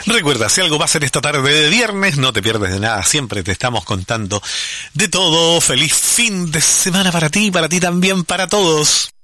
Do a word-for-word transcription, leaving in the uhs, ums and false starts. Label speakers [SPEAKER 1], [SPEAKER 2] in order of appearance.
[SPEAKER 1] Recuerda, si algo pasa en esta tarde de viernes, no te pierdes de nada, siempre te estamos contando de todo. Feliz fin de semana para ti, para ti también, para todos.